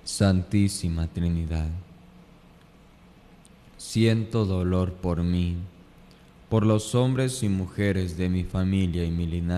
Santísima Trinidad, siento dolor por mí, por los hombres y mujeres de mi familia y mi linaje,